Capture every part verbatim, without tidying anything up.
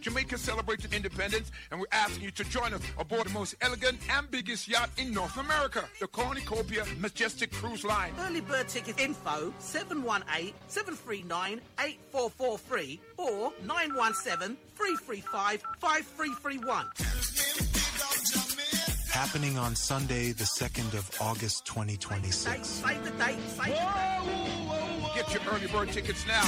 Jamaica celebrates independence, and we're asking you to join us aboard the most elegant and biggest yacht in North America, the Cornucopia Majestic Cruise Line. Early bird ticket info seven one eight, seven three nine, eight four four three or nine one seven, three three five, five three three one. Happening on Sunday, the second of August, twenty twenty-six. Save the date, save the date. Get your early bird tickets now.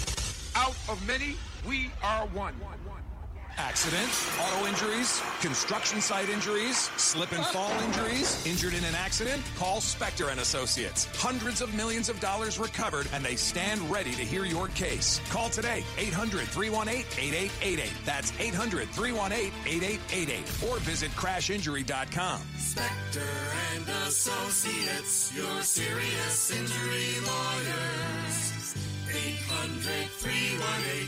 Out of many, we are one. Accident, auto injuries, construction site injuries, slip and fall injuries, injured in an accident? Call Spector and Associates. Hundreds of millions of dollars recovered, and they stand ready to hear your case. Call today, eight hundred, three one eight, eight eight eight eight. That's eight hundred, three one eight, eight eight eight eight. Or visit crash injury dot com. Spector and Associates, your serious injury lawyers. eight hundred, three one eight,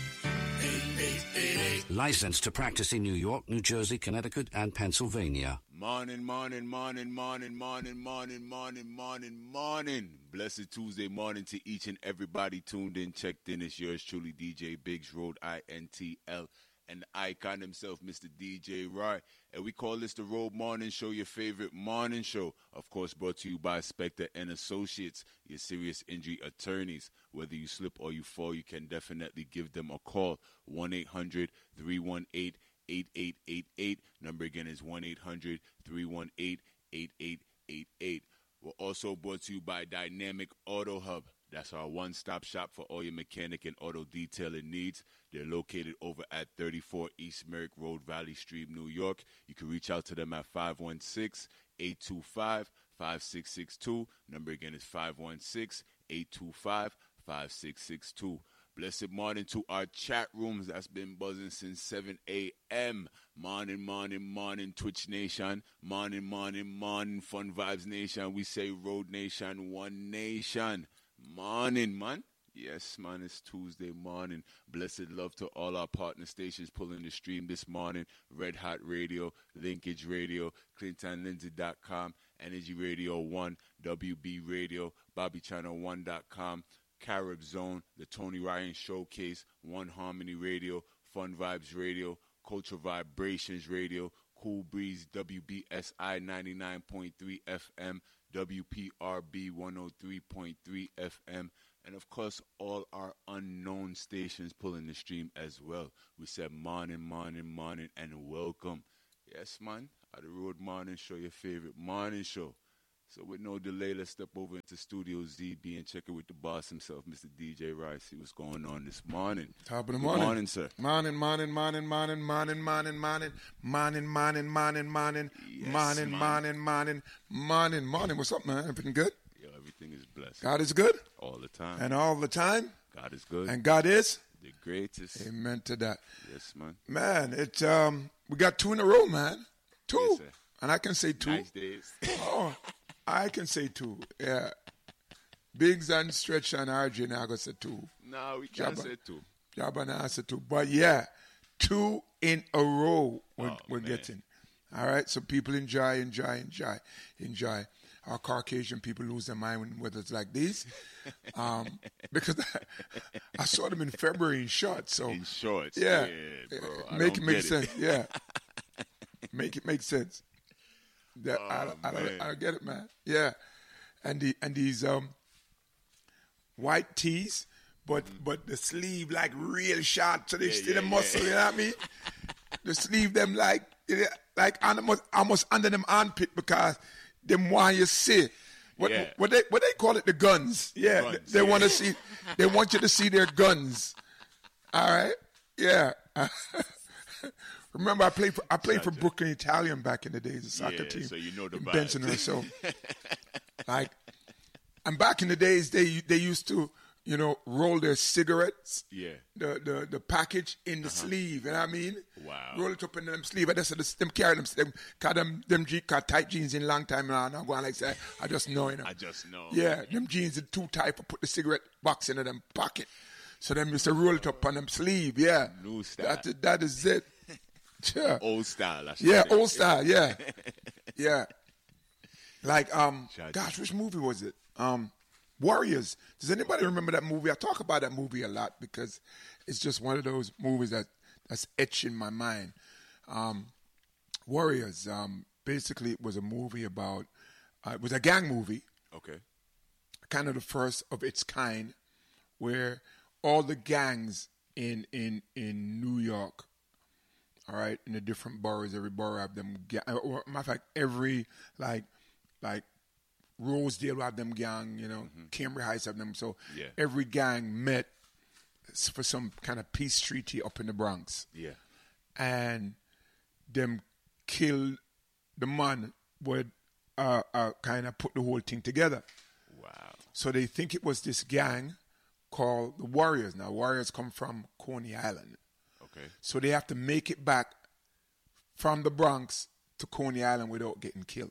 eight eight eight eight. Licensed to practice in New York, New Jersey, Connecticut, and Pennsylvania. Morning, morning, morning, morning, morning, morning, morning, morning, morning. Blessed Tuesday morning to each and everybody tuned in, checked in. It's yours truly, D J Biggs, Road I N T L, and the icon himself, Mister D J Roy. And we call this the Road Morning Show, your favorite morning show. Of course, brought to you by Spector and Associates, your serious injury attorneys. Whether you slip or you fall, you can definitely give them a call. one eight hundred, three one eight, eight eight eight eight. Number again is one eight hundred, three one eight, eight eight eight eight. We're also brought to you by Dynamic Auto Hub. That's our one-stop shop for all your mechanic and auto detailing needs. They're located over at thirty-four East Merrick Road, Valley Stream, New York. You can reach out to them at five one six, eight two five, five six six two. Number again is five one six, eight two five, five six six two. Blessed morning to our chat rooms that's been buzzing since seven a.m. Morning, morning, morning, Twitch Nation. Morning, morning, morning, Fun Vibes Nation. We say Road Nation, One Nation. Morning, man. Yes, man, it's Tuesday morning. Blessed love to all our partner stations pulling the stream this morning. Red Hot Radio, Linkage Radio, Clinton Lindsay dot com, Energy Radio one, W B Radio, Bobby Channel one dot com, Carib Zone, the Tony Ryan Showcase, One Harmony Radio, Fun Vibes Radio, Culture Vibrations Radio, Cool Breeze, W B S I ninety-nine point three F M, W P R B one oh three point three F M, and of course all our unknown stations pulling the stream as well. We said morning, morning, morning, and welcome. Yes, man, at the Road Morning Show, your favorite morning show. So with no delay, let's step over into Studio Z B and check it with the boss himself, Mister D J Rice. See what's going on this morning. Top of the Good morning. morning, sir. Morning, morning, morning, morning, morning, morning, morning, morning, morning, morning, morning, Yes, morning, man. morning, morning, morning, morning. What's up, man? Everything good? Yo, everything is blessed. God is good? All the time. And all the time? God is good. And God is? The greatest. Amen to that. Yes, man. Man, it's, um, we got two in a row, man. Two. Yes, sir. And I can say two. Nice days. Oh, I can say two. Yeah. Biggs and Stretch and R J now go say two. No, we can't Jabba. say two. Jabba now say two. But yeah, two in a row we're, Oh, we're man. getting. All right, so people enjoy, enjoy, enjoy, enjoy. Our Caucasian people lose their mind when weather's like this. Um, because I, I saw them in February in shorts. So In shorts. Yeah. Yeah, bro. I Make it don't make get sense. Yeah. Make it make sense. That, Oh, I, I, man. don't, I don't get it, man. Yeah. And the and these um white tees, but but the sleeve like real short, so they Yeah, see yeah, the muscle, yeah. you know what I mean? The sleeve them like like almost, almost under them armpit because them want you see. What, Yeah. what they what they call it, the guns. Yeah. Guns, they yeah. want to see they want you to see their guns. All right? Yeah. Remember, I played for I played for Gotcha. Brooklyn Italian back in the days, the soccer Yeah, team. so you know the in vibes. Bensonhurst. So, like, and back in the days, they they used to, you know, roll their cigarettes, Yeah. the the, the package in the sleeve. You know what I mean? Wow. Roll it up in them sleeve. I just said them carry them, them, cause them, them je- cause tight jeans in long time now. And I'm going like that. I just know, you know. I just know. Yeah, them jeans are too tight for put the cigarette box into them pocket. So them used to roll it up on them sleeve. Yeah. New style. That, is- that is it. Yeah. Old style. I should Yeah, say. old style, yeah. Yeah. Like, um, Gotcha. gosh, which movie was it? Um, Warriors. Does anybody remember that movie? I talk about that movie a lot because it's just one of those movies that that's etched in my mind. Um, Warriors. Um, basically, it was a movie about. Uh, it was a gang movie. Okay. Kind of the first of its kind, where all the gangs in in in New York, all right, in the different boroughs, every borough have them. Ga- or matter of fact, every like like Rosedale have them gang. You know, mm-hmm. Cambridge Heights have them. So yeah. every gang met for some kind of peace treaty up in the Bronx. Yeah, and them killed the man would uh, uh, kind of put the whole thing together. Wow. So they think it was this gang called the Warriors. Now, Warriors come from Coney Island. Okay. So they have to make it back from the Bronx to Coney Island without getting killed.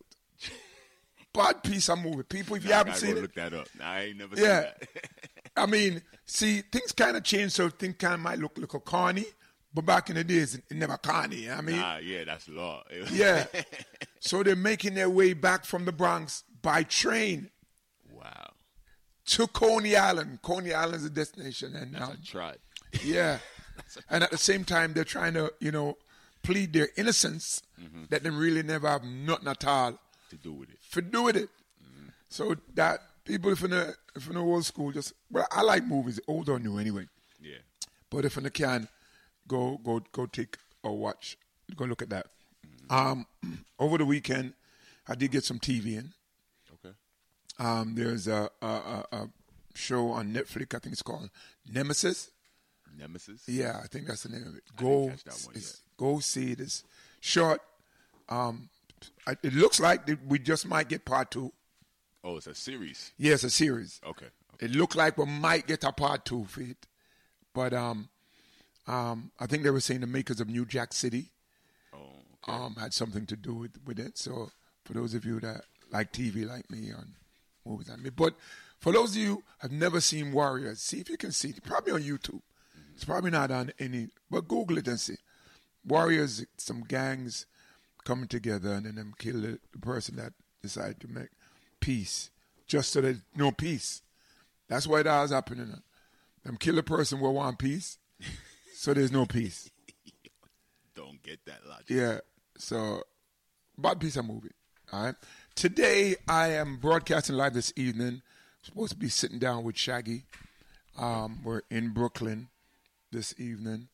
Bad piece of movie. People, if you nah, haven't I seen go it. look that up. Nah, I ain't never yeah. seen that. I mean, see, things kind of change, so things kind of might look like a corny. But back in the days, it never corny. I mean, nah, yeah, that's law. yeah. So they're making their way back from the Bronx by train. Wow. To Coney Island. Coney Island is a destination. And That's um, a tribe. Yeah. And at the same time, they're trying to, you know, plead their innocence mm-hmm. that they really never have nothing at all to do with it. For do with it. Mm-hmm. So that people from the from the old school just well, I like movies, old or new anyway. Yeah. But if they can, go go go take a watch, go look at that. Mm-hmm. Um, over the weekend, I did get some T V in. Okay. Um, there's a, a, a, a show on Netflix. I think it's called Nemesis. Nemesis. Yeah, I think that's the name of it. I Go, didn't catch that one yet. Go see it. It's short. Um, I, it looks like that we just might get part two. Oh, it's a series. Yeah, it's a series. Okay. okay. It looked like we might get a part two for it, but um, um, I think they were saying the makers of New Jack City, oh, okay. um, had something to do with, with it. So for those of you that like T V like me on movies like me, but for those of you who have never seen Warriors, see if you can see it. Probably on YouTube. Mm-hmm. It's probably not on any, but Google it and see. Warriors, some gangs coming together and then them kill the, the person that decided to make peace, just so there's no peace. That's why that was happening. Them kill a person who want peace, so there's no peace. Don't get that logic. Yeah, so bad piece of movie. All right. Today I am broadcasting live this evening. Supposed to be sitting down with Shaggy. Um, we're in Brooklyn this evening.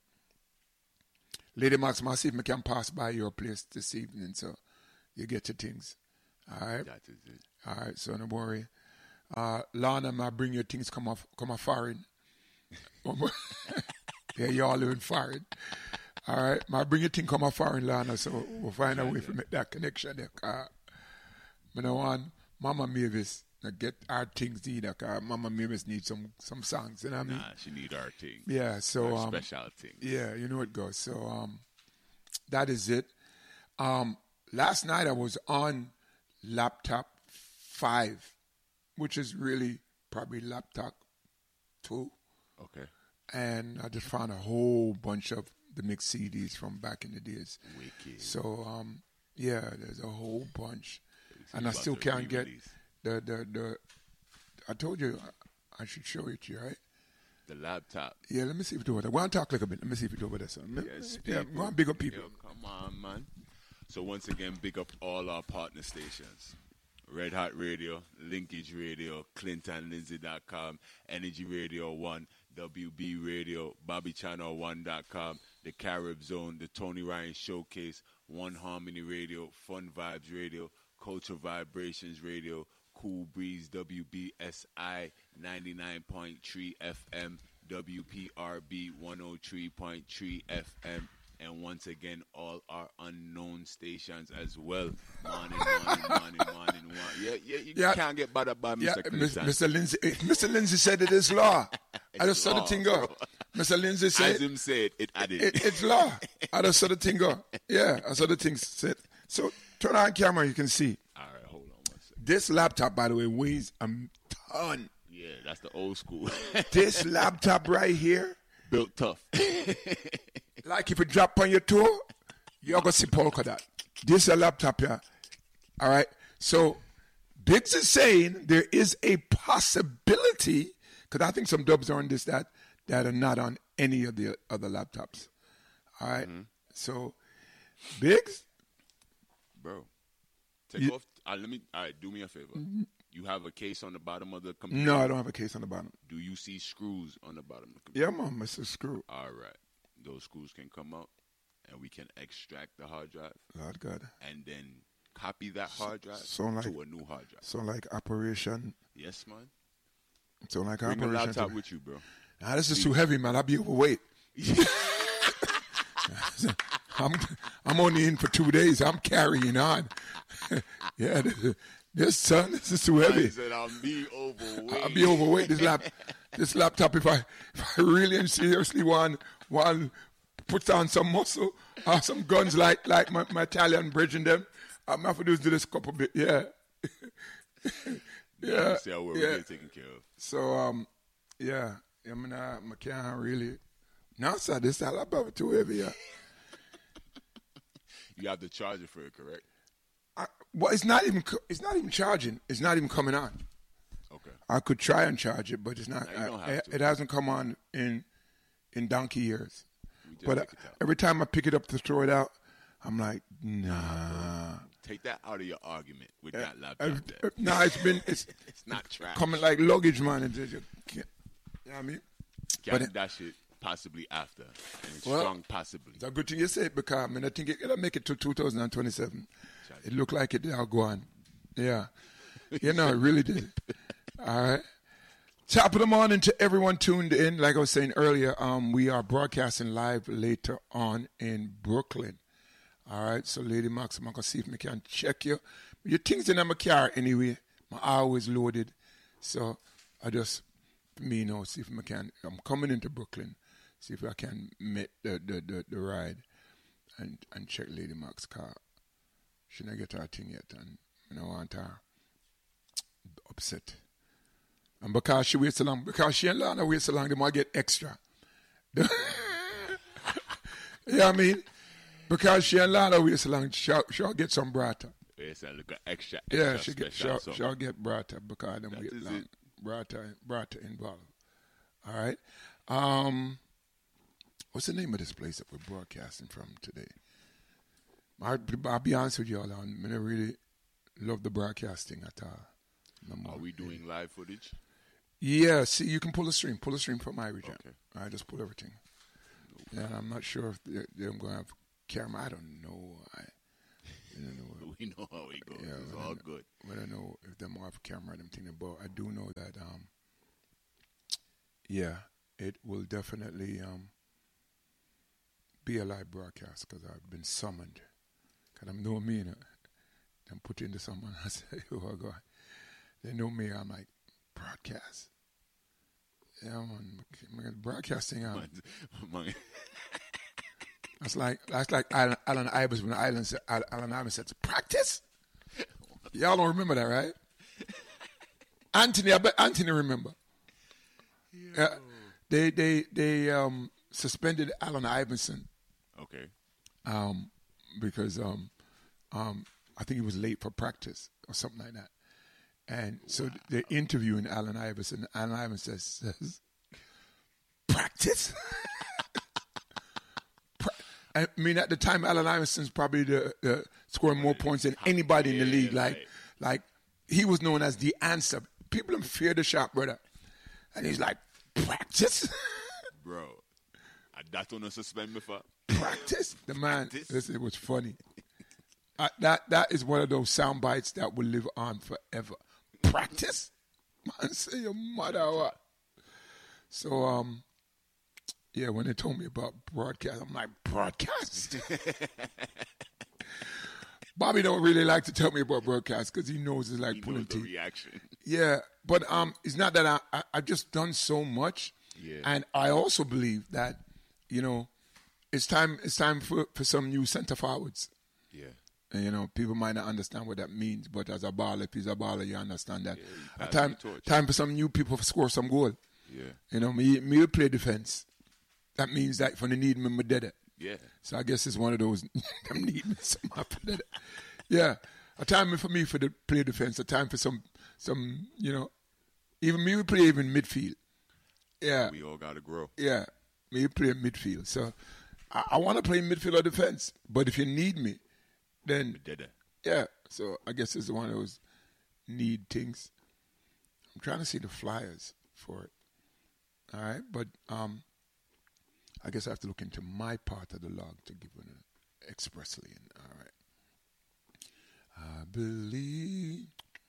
Lady Max, I'll see if I can pass by your place this evening, so you get your things. All right. That is it. All right, so don't worry. Uh, Lana, I bring your things come off, come off foreign. Yeah, y'all living foreign. All right, I bring your thing come off foreign, Lana. So we'll find a way to make that connection there. Uh, I don't want Mama Mavis to get our things either. Cause Mama Mavis needs some some songs. You know what I mean? Nah, she need our thing. Yeah, so our um, special thing. Yeah, you know it goes. So um, that is it. Um, last night I was on laptop five, which is really probably laptop two. Okay. And I just found a whole bunch of the mixed C Ds from back in the days. Wicked. So um, yeah, there's a whole bunch, and I still can't get the, the the. I told you I should show it to you, right? The laptop. Yeah, let me see if you do it. I want to talk like a bit. Let me see if you do it. Yes, yes, yeah, go on, big up people. Yo, come on, man. So once again, big up all our partner stations. Red Hot Radio, Linkage Radio, Clinton Lindsay dot com, Energy Radio one, W B Radio, Bobby Channel one dot com, The Carib Zone, The Tony Ryan Showcase, One Harmony Radio, Fun Vibes Radio, Culture Vibrations Radio, Cool Breeze, W B S I ninety-nine point three F M, W P R B one oh three point three F M, and once again, all our unknown stations as well. Morning, morning, morning, morning, morning. Yeah, yeah, you yeah. can't get bothered by Mister Yeah, Clinton. Mister Lindsay, Mister Lindsay said it is law. I just saw the thing go. Mister Lindsay said, as him said, it added. It, it's law. I just saw the thing go. Yeah, I saw the thing said. So turn on camera, you can see. All right, hold on one second. This laptop, by the way, weighs a ton. Yeah, that's the old school. This laptop right here, built tough. Like if you drop on your toe, you're going to see polka dot. This is a laptop here. All right. So Biggs is saying there is a possibility, because I think some dubs are on this that that are not on any of the other laptops. All right. Mm-hmm. So, Biggs, bro, take You- off. Uh, let me. All right, do me a favor. You have a case on the bottom of the computer. no, I don't have a case on the bottom. Do you see screws on the bottom of the computer? Yeah, mom, it's a screw. All right. Those screws can come out, and we can extract the hard drive, Lord God. and then copy that hard drive so like- to a new hard drive. So like operation. Yes, man. So like Bring the operation. laptop to- with you, bro. Nah, this is too heavy, man. I'll be overweight. I'm I'm only in for two days. I'm carrying on. yeah, this, this son, this is too I heavy. said I'll be overweight. I'll be overweight. This lap, this laptop. If I if I really and seriously want want put on some muscle or some guns like like my, my Italian bridge in them, I'm have to do this couple bit. Yeah, yeah, See how we're yeah. really taken care of. So um, yeah, I mean I, I can't really. No, sir, this laptop too heavy. Yeah. You have the charger for it, correct? I, well, it's not even co- it's not even charging. It's not even coming on. Okay. I could try and charge it, but it's not. No, you don't I- have it, to. it hasn't come on in in donkey years. We just But uh, take it out. every time I pick it up to throw it out, I'm like, nah. Take that out of your argument with Uh, that laptop. uh, there. nah, it's been it's It's not trash. coming like luggage, man. It's just, you can't- you know what I mean? Carry but- that shit possibly after. And it's Well, strong possibly. It's a good thing you say it because I mean I think it, it'll make it to two thousand twenty-seven. It looked like it all gone. Yeah. You know, it really did. All right. Top of the morning to everyone tuned in. Like I was saying earlier, um, we are broadcasting live later on in Brooklyn. All right. So, Lady Max, I'm going to see if I can check you. Your things in my car anyway. My always loaded. So, I just, me, you know, see if I can. I'm coming into Brooklyn. See if I can meet the, the, the, the ride and, and check Lady Max's car. She not get her thing yet, and I don't want her upset. And because she waits so long, because she and Lana wait so long, they might get extra. You know what I mean? Because she and Lana wait so long, she'll, she'll get some brata. It's a little extra, extra Yeah, she get, special she'll, something. she'll get brata because them That wait is long. it. Brata, brata involved. All right. Um, what's the name of this place that we're broadcasting from today? I, I'll be honest with you all, I don't really love the broadcasting at all. No more. Are we doing live footage? Yeah, see, you can pull a stream. Pull a stream from my region. Okay. I just pull everything. Yeah, and I'm not sure if they're, they're going to have camera. I don't know. I, I don't know. We know how it goes. Yeah, It's I all don't- good. I don't know if them will have camera and everything, but I do know that, um, yeah, it will definitely um, be a live broadcast because I've been summoned. Because I'm know me, you know, them put into someone. I say, oh, God. They know me. I'm like, broadcast. Yeah, man, man, broadcasting out. Man, That's like that's like Alan, Alan Iverson when Alan, said- Alan Iverson said, practice? Y'all don't remember that, right? Anthony, I bet Anthony remember. Yeah, they they they um, suspended Allen Iverson okay. um, because um, um, I think he was late for practice or something like that. And so they're interviewing Allen Iverson. Allen Iverson says, says practice? Pra- I mean, at the time, Allen Iverson's probably the, the scoring more points than anybody in the league. Like, right. like he was known as the answer. People don't fear the shot, brother. And he's like, practice? Bro, I that on a suspend me for. Practice? The man, Practice? listen, it was funny. Uh, that That is one of those sound bites that will live on forever. Practice? Man, say your mother what? So, um, yeah, when they told me about broadcast, I'm like, broadcast? Bobby don't really like to tell me about broadcast because he knows it's like He pulling knows the teeth. reaction. Yeah, but um, it's not that I, I I've just done so much, Yeah. and I also believe that you know it's time it's time for, for some new center forwards. Yeah. And, you know, people might not understand what that means, but as a baller, if he's a baller, you understand that. Yeah, you A pass time, the torch. time for some new people to score some goal. Yeah. You know, me, me will play defense. That means that when they need me, I did it. Yeah. So I guess it's one of those, them need me, some I did it. Yeah. A time for me for the play defense, a time for some, some you know, even me will play even midfield. Yeah. We all got to grow. Yeah, me play midfield. So, I, I want to play midfield or defense, but if you need me, then Did it. yeah. So I guess it's one of those need things. I'm trying to see the flyers for it. All right, but um, I guess I have to look into my part of the log to give it an expressly. All right. I believe.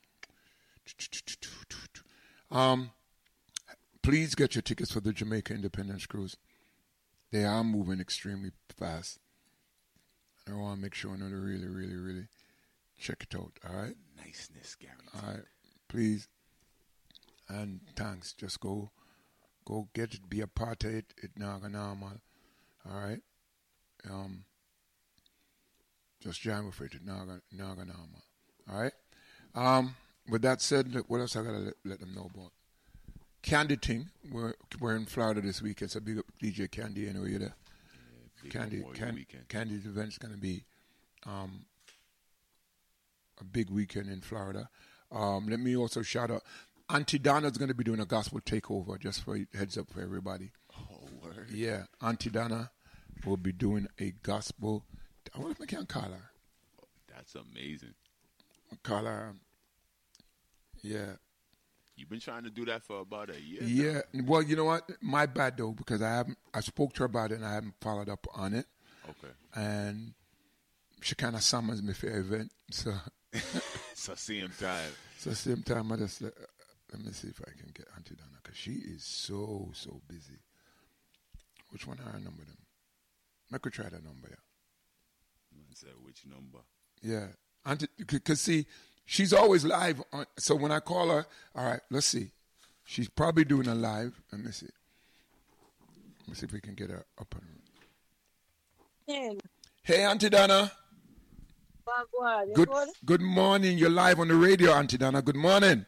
Um, please get your tickets for the Jamaica Independence Cruise. They are moving extremely fast. I want to make sure to really, really, really check it out. All right. Niceness guaranteed. All right. Please. And thanks. Just go, go get it. Be a part of it. It's not normal. All right. Um. Just join with it. It's not normal. All right. Um. With that said, what else I gotta let, let them know about? Candy thing. We're we're in Florida this week. It's a big up D J Candy. Anyway, you're there. Yeah, Candy, Can, Candy's event's gonna be um, a big weekend in Florida. Um, let me also shout out Auntie Donna's gonna be doing a gospel takeover. Just for heads up for everybody. Oh, word. Yeah, Auntie Donna will be doing a gospel. I wonder if I can call her. Oh, that's amazing. Call her. Yeah. You've been trying to do that for about a year. Yeah. Now. Well, you know what? My bad though, because I haven't. I spoke to her about it and I haven't followed up on it. Okay. And she kind of summons me for an event, so. So same time. So same time, I just let, let me see if I can get Auntie Donna because she is so so busy. Which one are her number then? I could try that number. Yeah. Man said which number? Yeah, Auntie, because see. She's always live. On, so when I call her, all right, let's see. She's probably doing a live. Let me see. Let me see if we can get her up and Hey, Hey, Auntie Donna. Wagwan, Good, good? good morning. You're live on the radio, Auntie Donna. Good morning.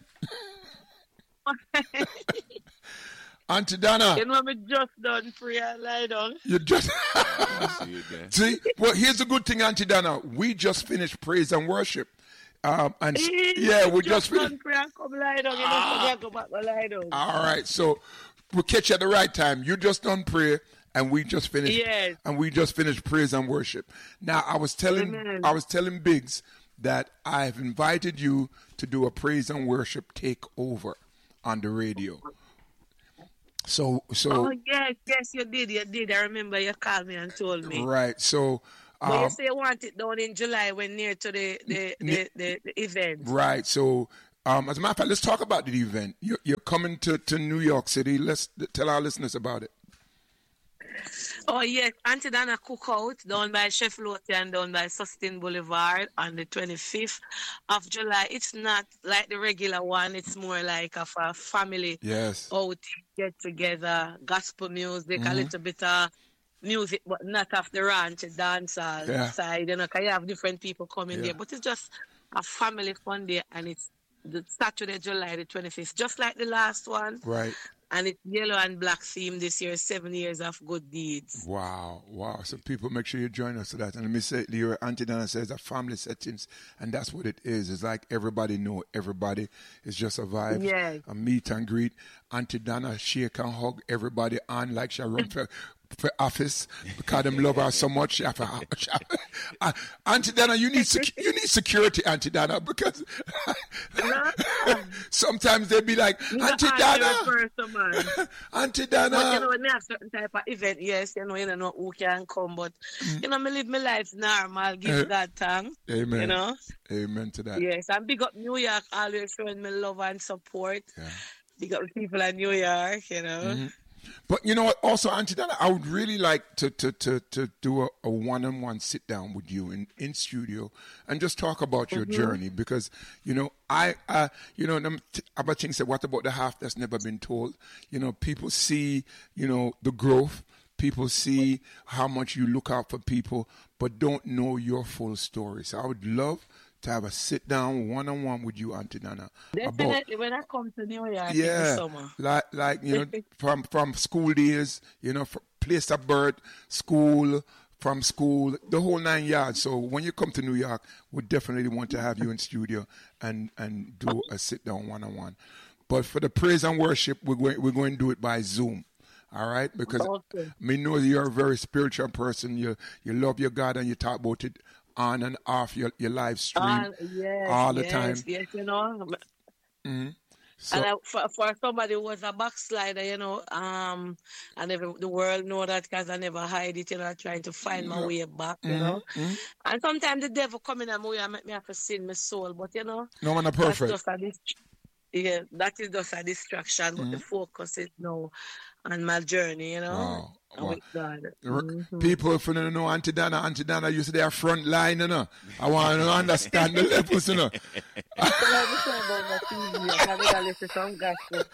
Auntie Donna. You know me just done prayer lie down. You just see, see. Well, here's a good thing, Auntie Donna. We just finished praise and worship. Um, and yeah, we just, just finished. Prayer, come lie down. You ah. Go back, lie down. All right, so we'll catch you at the right time. You just done prayer, and we just finished. Yes. And we just finished praise and worship. Now, I was telling, Amen. I was telling Biggs that I have invited you to do a praise and worship takeover on the radio. So, so. Oh yes, yes, you did. You did. I remember you called me and told me. Right. So. But um, you um, say you want it done in July when near to the the, the, the, the event. Right. So, um, as a matter of fact, let's talk about the event. You're, you're coming to, to New York City. Let's tell our listeners about it. Oh, yes. Auntie Donna Cookout down by Chef Lotte and down by Sustain Boulevard on the twenty-fifth of July. It's not like the regular one. It's more like of a family yes. outing, get together, gospel music, mm-hmm. a little bit of music, but not off the ranch, dance yeah. side, you know, because you have different people coming yeah. there. But it's just a family fun day, and it's the Saturday, July the twenty-fifth, just like the last one. Right. And it's yellow and black theme this year, seven years of good deeds. Wow, wow. So people, make sure you join us for that. And let me say, your Auntie Donna says a family settings, and that's what it is. It's like everybody know everybody. It's just a vibe, yes. a meet and greet. Auntie Donna shake and hug everybody on like she run for, for office because them love her so much. She have a, she have a, uh, Auntie Donna, you need sec- you need security, Auntie Donna, because sometimes they be like, Auntie Donna, Auntie Donna. But you know, when I have certain type of event, yes, you know, you don't know who can come, but mm. you know, me live my life normal, give uh, God thanks. Amen. You know? Amen to that. Yes, and big up New York, always showing me love and support. Yeah. Big up people in New York, you know. Mm-hmm. But you know what? Also, Auntie Donna, I would really like to to to, to do a, a one-on-one sit down with you in, in studio and just talk about your mm-hmm. journey, because you know I uh, you know them t- about things that what about the half that's never been told? You know, people see you know the growth, people see how much you look out for people, but don't know your full story. So I would love to have a sit down one on one with you, Auntie Donna. Definitely, about, when I come to New York yeah, in the summer. like like you know from from school days, you know, from place of birth, school, from school, the whole nine yards. So when you come to New York, we definitely want to have you in studio and and do a sit down one on one. But for the praise and worship, we're going we're going to do it by Zoom. All right, because Okay. me know you're a very spiritual person. You you love your God and you talk about it on and off your, your live stream Uh, yes, all the yes, time. yes, you know. hmm So And I, for, for somebody who was a backslider, you know, um, and every, the world know that because I never hide it, you know, trying to find my way back, you know. mhm. And sometimes the devil come in and my way and make me have to sin my soul, but you know, no one are that's perfect. just a dist- yeah, that is just a distraction, but the focus is now on my journey, you know, Wow. and wow. with God. R- Mhm. People, if you don't know Auntie Dana, Auntie Dana used to their front line, you know. I want to understand the levels, you know. So let me talk about my T V. I have to listen to some gospel.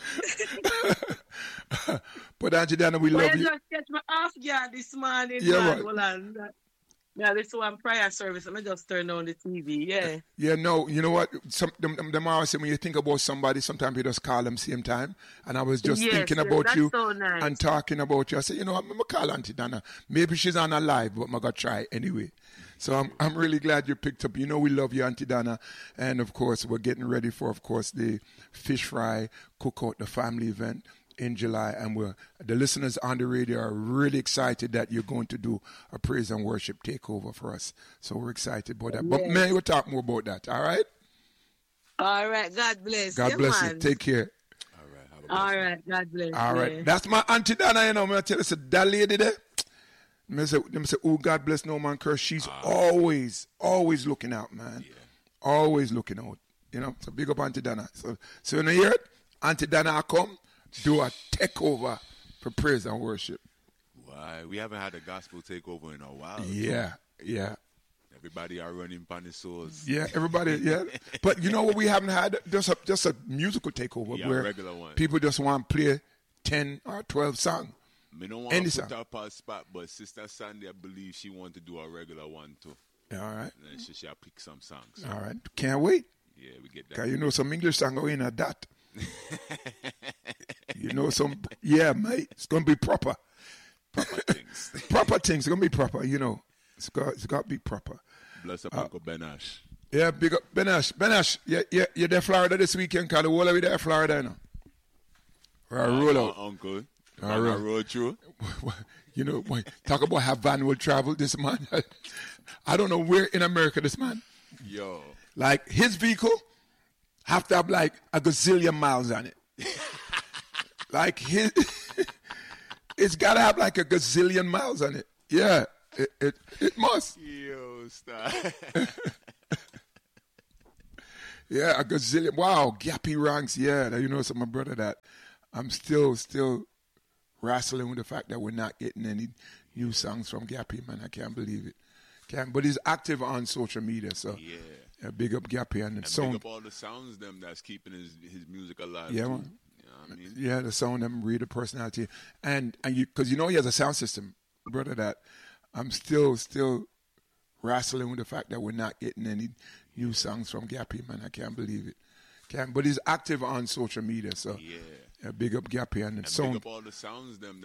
But Auntie Dana, we But love you you. just catch me off guard this morning, Yeah, man. what? Hold on. Yeah, this one prayer service. Let me just turn on the T V. Yeah. Yeah, no, you know what? Some them, them, them always say when you think about somebody, sometimes you just call them same time. And I was just Yes, thinking yes, about that's you so nice. and talking about you. I said, you know, I'm gonna call Auntie Dana. Maybe she's on a live, but I'm gonna try anyway. So I'm I'm really glad you picked up. You know, we love you, Auntie Dana, and of course we're getting ready for, of course, the fish fry cookout, the family event in July, and we're the listeners on the radio are really excited that you're going to do a praise and worship takeover for us. So we're excited about that. But Yes. man, we'll talk more about that. All right. All right. God bless. God yeah, bless man. you. Take care. All right. God bless. All right. yeah. That's my Auntie Dana, you know. I'm tell you, so that lady there. Me say, me say, oh, God bless no man curse. She's always, always looking out, man. Always looking out. You know. So big up Auntie Dana. So, so when you hear it, Auntie Dana come, do a takeover for praise and worship. Why? We haven't had a gospel takeover in a while. Yeah, yeah. Everybody are running pan the souls. Yeah, everybody, yeah. But you know what we haven't had? Just a, just a musical takeover Yeah, a where regular one. people just want to play ten or twelve songs. Me don't want Any to put song. her on spot, but Sister Sandy, I believe she want to do a regular one too. All right, And then she shall pick some songs. all right. Can't wait. Yeah, we get that. Because you know some English song go in at that. You know some, yeah, mate. It's going to be proper. Proper things. Proper things. It's going to be proper, you know. It's got, it's got to be proper. Bless up Uncle Benash. Yeah, big up. Benash, Benash, yeah, yeah, you're there Florida this weekend, because the whole of you there Florida, you know. Or a roll out. Uh, Uncle. All On right. a road through. You know, boy, talk about how Van will travel this man. I don't know where in America this man. Yo. Like, his vehicle have to have like a gazillion miles on it. Like, his, it's got to have like a gazillion miles on it. Yeah, it it, it must. Yo, stop. Yeah, a gazillion. Wow, Gappy ranks. Yeah, you know, so my brother that I'm still, still wrestling with the fact that we're not getting any new songs from Gappy, man. I can't believe it. Can't, but he's active on social media, so Yeah. yeah, big up Gappy and the And sound. pick up all the sounds them that's keeping his his music alive. Yeah, too. man. You know what I mean? Yeah, the sound, them read the personality, and and you because you know he has a sound system, brother. That I'm still still wrestling with the fact that we're not getting any new songs from Gappy, man. I can't believe it. Can't, but he's active on social media, so Yeah. yeah, big up Gappy and the And sound. pick up all the sounds them